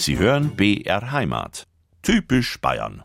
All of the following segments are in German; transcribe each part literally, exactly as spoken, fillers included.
Sie hören B R Heimat. Typisch Bayern.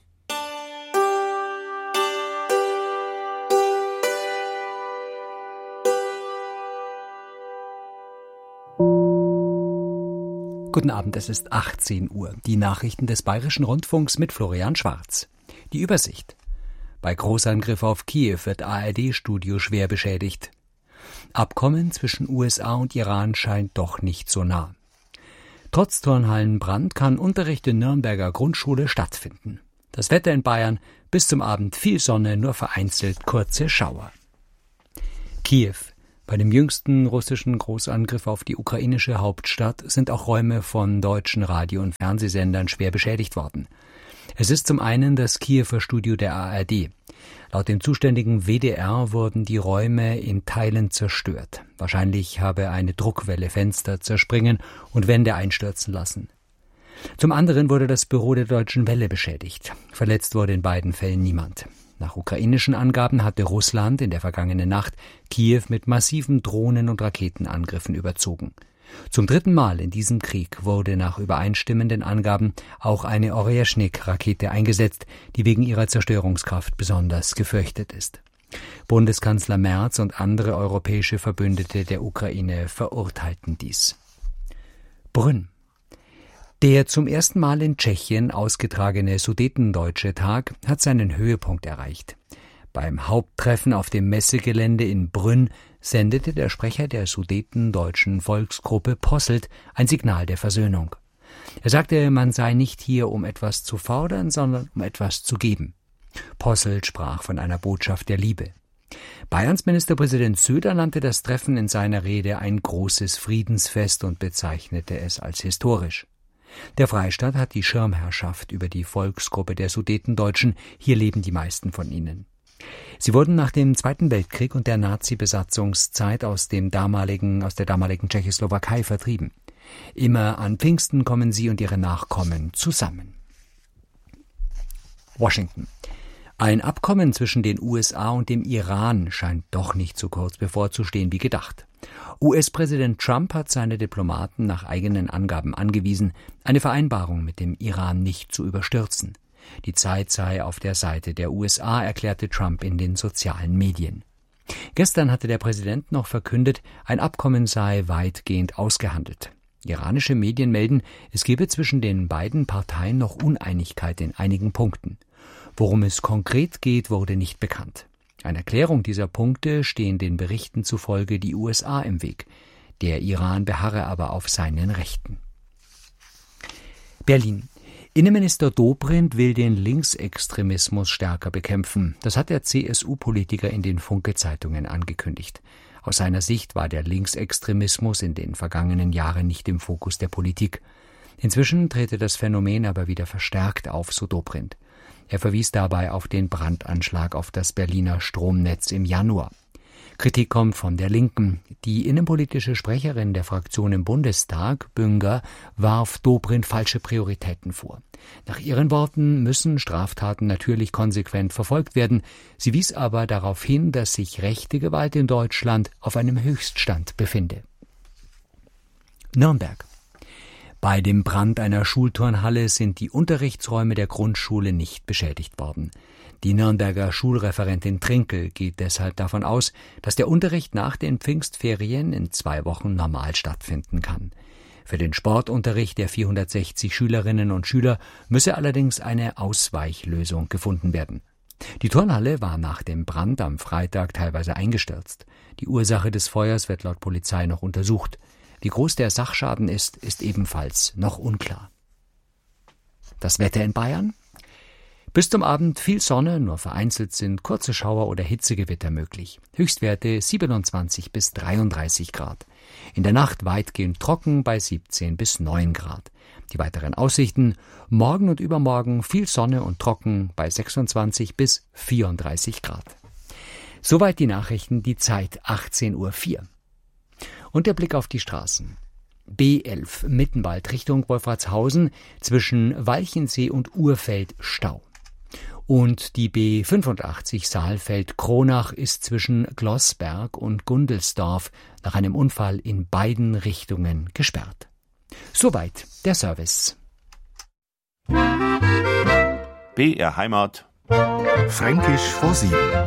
Guten Abend, es ist achtzehn Uhr. Die Nachrichten des Bayerischen Rundfunks mit Florian Schwarz. Die Übersicht. Bei Großangriff auf Kiew wird A R D-Studio schwer beschädigt. Abkommen zwischen U S A und Iran scheint doch nicht so nah. Trotz Turnhallenbrand kann Unterricht in Nürnberger Grundschule stattfinden. Das Wetter in Bayern, bis zum Abend viel Sonne, nur vereinzelt kurze Schauer. Kiew. Bei dem jüngsten russischen Großangriff auf die ukrainische Hauptstadt sind auch Räume von deutschen Radio- und Fernsehsendern schwer beschädigt worden. Es ist zum einen das Kiewer Studio der A R D. Laut dem zuständigen W D R wurden die Räume in Teilen zerstört. Wahrscheinlich habe eine Druckwelle Fenster zerspringen und Wände einstürzen lassen. Zum anderen wurde das Büro der Deutschen Welle beschädigt. Verletzt wurde in beiden Fällen niemand. Nach ukrainischen Angaben hatte Russland in der vergangenen Nacht Kiew mit massiven Drohnen- und Raketenangriffen überzogen. Zum dritten Mal in diesem Krieg wurde nach übereinstimmenden Angaben auch eine Oreschnik-Rakete eingesetzt, die wegen ihrer Zerstörungskraft besonders gefürchtet ist. Bundeskanzler Merz und andere europäische Verbündete der Ukraine verurteilten dies. Brünn. Der zum ersten Mal in Tschechien ausgetragene Sudetendeutsche Tag hat seinen Höhepunkt erreicht. Beim Haupttreffen auf dem Messegelände in Brünn sendete der Sprecher der sudetendeutschen Volksgruppe Posselt ein Signal der Versöhnung. Er sagte, man sei nicht hier, um etwas zu fordern, sondern um etwas zu geben. Posselt sprach von einer Botschaft der Liebe. Bayerns Ministerpräsident Söder nannte das Treffen in seiner Rede ein großes Friedensfest und bezeichnete es als historisch. Der Freistaat hat die Schirmherrschaft über die Volksgruppe der Sudetendeutschen. Hier leben die meisten von ihnen. Sie wurden nach dem Zweiten Weltkrieg und der Nazi-Besatzungszeit aus dem damaligen, aus der damaligen Tschechoslowakei vertrieben. Immer an Pfingsten kommen sie und ihre Nachkommen zusammen. Washington. Ein Abkommen zwischen den U S A und dem Iran scheint doch nicht so kurz bevorzustehen wie gedacht. U S-Präsident Trump hat seine Diplomaten nach eigenen Angaben angewiesen, eine Vereinbarung mit dem Iran nicht zu überstürzen. Die Zeit sei auf der Seite der U S A, erklärte Trump in den sozialen Medien. Gestern hatte der Präsident noch verkündet, ein Abkommen sei weitgehend ausgehandelt. Iranische Medien melden, es gebe zwischen den beiden Parteien noch Uneinigkeit in einigen Punkten. Worum es konkret geht, wurde nicht bekannt. Eine Erklärung dieser Punkte stehen den Berichten zufolge die U S A im Weg. Der Iran beharre aber auf seinen Rechten. Berlin. Innenminister Dobrindt will den Linksextremismus stärker bekämpfen. Das hat der C S U-Politiker in den Funke-Zeitungen angekündigt. Aus seiner Sicht war der Linksextremismus in den vergangenen Jahren nicht im Fokus der Politik. Inzwischen trete das Phänomen aber wieder verstärkt auf, so Dobrindt. Er verwies dabei auf den Brandanschlag auf das Berliner Stromnetz im Januar. Kritik kommt von der Linken. Die innenpolitische Sprecherin der Fraktion im Bundestag, Bünger, warf Dobrindt falsche Prioritäten vor. Nach ihren Worten müssen Straftaten natürlich konsequent verfolgt werden. Sie wies aber darauf hin, dass sich rechte Gewalt in Deutschland auf einem Höchststand befinde. Nürnberg. Bei dem Brand einer Schulturnhalle sind die Unterrichtsräume der Grundschule nicht beschädigt worden. Die Nürnberger Schulreferentin Trinkel geht deshalb davon aus, dass der Unterricht nach den Pfingstferien in zwei Wochen normal stattfinden kann. Für den Sportunterricht der vierhundertsechzig Schülerinnen und Schüler müsse allerdings eine Ausweichlösung gefunden werden. Die Turnhalle war nach dem Brand am Freitag teilweise eingestürzt. Die Ursache des Feuers wird laut Polizei noch untersucht. Wie groß der Sachschaden ist, ist ebenfalls noch unklar. Das Wetter in Bayern? Bis zum Abend viel Sonne, nur vereinzelt sind kurze Schauer oder Hitzegewitter möglich. Höchstwerte siebenundzwanzig bis dreiunddreißig Grad. In der Nacht weitgehend trocken bei siebzehn bis neun Grad. Die weiteren Aussichten: morgen und übermorgen viel Sonne und trocken bei sechsundzwanzig bis vierunddreißig Grad. Soweit die Nachrichten, die Zeit achtzehn Uhr vier. Und der Blick auf die Straßen. B elf Mittenwald Richtung Wolfratshausen, zwischen Walchensee und Urfeld Stau. Und die B fünfundachtzig Saalfeld-Kronach ist zwischen Glossberg und Gundelsdorf nach einem Unfall in beiden Richtungen gesperrt. Soweit der Service. B R Heimat. Fränkisch vor sieben.